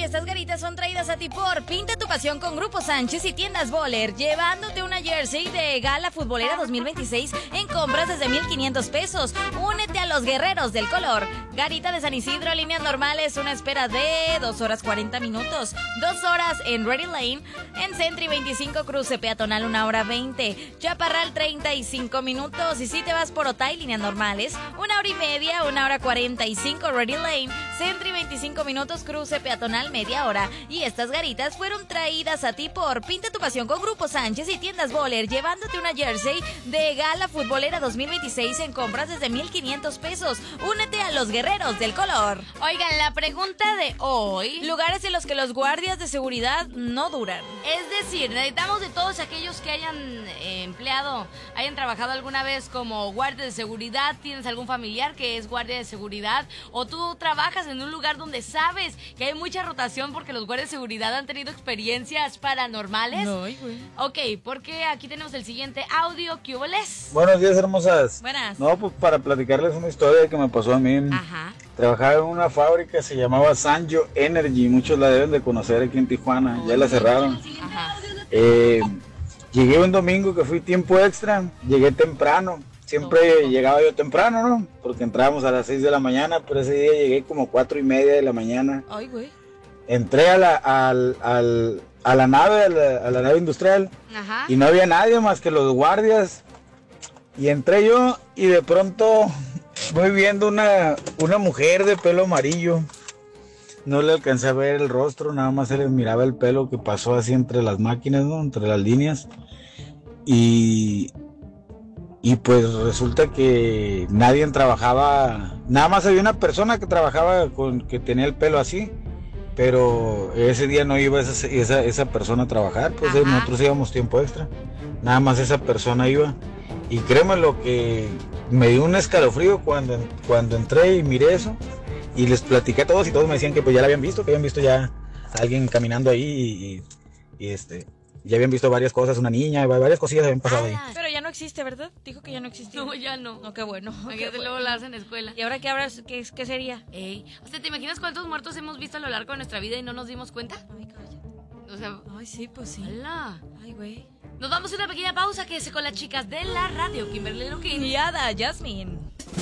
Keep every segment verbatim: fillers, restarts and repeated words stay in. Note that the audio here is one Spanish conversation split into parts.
estas garitas son traídas a ti por Pinta tu pasión con Grupo Sánchez y Tiendas Boller, llevándote una jersey de Gala Futbolera dos mil veintiséis en compras desde mil quinientos pesos. Únete a los guerreros del color. Garita de San Isidro, líneas normales, una espera de dos horas cuarenta minutos. dos horas en Ready Lane. En Centri veinticinco, cruce peatonal una hora veinte. Chaparral treinta y cinco minutos. Y si te vas por Otay, líneas normales, una hora y media, una hora cuarenta y cinco, Ready Lane. Centri veinticinco minutos, cruce peatonal media hora. Y estas garitas fueron traídas a ti por Pinta tu pasión con Grupo Sánchez y Tiendas Boller, llevándote una jersey de Gala Futbolera dos mil veintiséis en compras desde mil quinientos pesos. Únete a los guerreros del color. Oigan, la pregunta de hoy: lugares en los que los guardias de seguridad no duran. Es decir, necesitamos de todos aquellos que hayan eh, empleado, hayan trabajado alguna vez como guardia de seguridad. ¿Tienes algún familiar que es guardia de seguridad? ¿O tú trabajas en un lugar donde sabes que hay mucha rotación porque los guardias de seguridad han tenido experiencias paranormales? No, güey. Ok, porque aquí tenemos el siguiente audio. ¿Qué hubo les? Buenos días, hermosas. Buenas. No, pues para platicarles una historia que me pasó a mí. Ajá. Trabajaba en una fábrica, se llamaba Sanjo Energy, muchos la deben de conocer aquí en Tijuana, ya la cerraron. Ajá. Eh, llegué un domingo que fui tiempo extra, llegué temprano, siempre llegaba yo temprano, ¿no? Porque entrábamos a las seis de la mañana, pero ese día llegué como cuatro y media de la mañana. Ay, güey. Entré a la, al, al, a la nave, a la, a la nave industrial, Ajá. y no había nadie más que los guardias. Y entré yo y de pronto voy viendo una, una mujer de pelo amarillo. No le alcancé a ver el rostro, nada más se le miraba el pelo que pasó así entre las máquinas, ¿no? Entre las líneas. Y, y pues resulta que nadie trabajaba, nada más había una persona que trabajaba con que tenía el pelo así. Pero ese día no iba esa, esa, esa persona a trabajar, pues Ajá. nosotros íbamos tiempo extra. Nada más esa persona iba. Y créeme lo que me dio un escalofrío cuando, cuando entré y miré eso. Y les platiqué a todos y todos me decían que pues ya la habían visto, que habían visto ya a alguien caminando ahí y, y, y este... Ya habían visto varias cosas, una niña, varias cosillas habían pasado ahí. Pero ya no existe, ¿verdad? Dijo que ya no existía. No, ya no. No, qué bueno. Aquí qué de bueno. luego la hacen en la escuela. ¿Y ahora qué habrás, qué, qué sería? Ey, o sea, ¿te imaginas cuántos muertos hemos visto a lo largo de nuestra vida y no nos dimos cuenta? Ay, cállate. O sea, Ay, sí, pues sí. ¡hala! Ay, güey. Nos vamos a una pequeña pausa, que es con las chicas de la radio, Kimberly Luquín. Y Ada, Jasmine.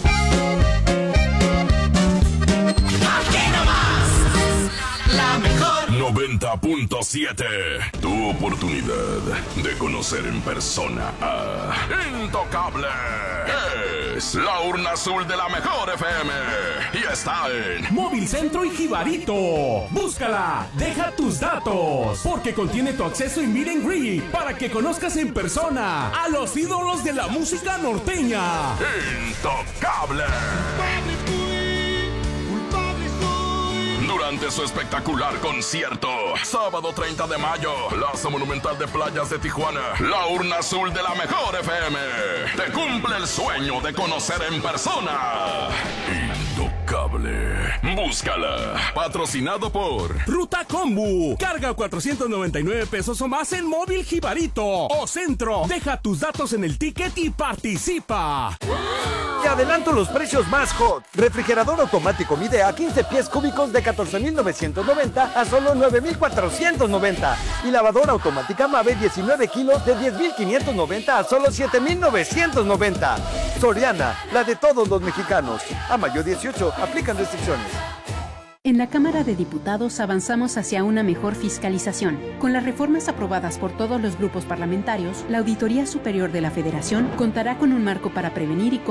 Aquí nomás, la mejor. noventa punto siete. Tu oportunidad de conocer en persona a Intocable. Es la urna azul de la mejor F M. Y está en Móvil Centro y Jibarito. Búscala, deja tus datos, porque contiene tu acceso y meet and greet para que conozcas en persona a los ídolos de la música norteña. Intocable. Durante su espectacular concierto, sábado treinta de mayo, Plaza Monumental de Playas de Tijuana, la urna azul de la mejor F M te cumple el sueño de conocer en persona. Intocable. Búscala. Patrocinado por Ruta Combu. Carga cuatrocientos noventa y nueve pesos o más en Móvil Jibarito o Centro. Deja tus datos en el ticket y participa. Te adelanto los precios más hot. Refrigerador automático Midea quince pies cúbicos de catorce mil novecientos noventa a solo nueve mil cuatrocientos noventa. Y lavadora automática Mave diecinueve kilos de diez mil quinientos noventa a solo siete mil novecientos noventa. Soriana, la de todos los mexicanos. A mayo dieciocho, aplican restricciones. En la Cámara de Diputados avanzamos hacia una mejor fiscalización. Con las reformas aprobadas por todos los grupos parlamentarios, la Auditoría Superior de la Federación contará con un marco para prevenir y